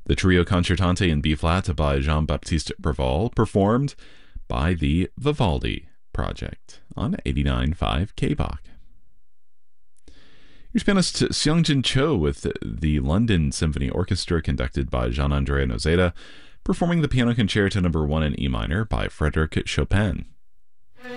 The Trio Concertante in B-flat by Jean-Baptiste Preval, performed by the Vivaldi Project on 89.5 KBach. Here's pianist Seongjin Cho with the London Symphony Orchestra, conducted by Jean-André Nozeda, performing the Piano Concerto No. 1 in E minor by Frédéric Chopin.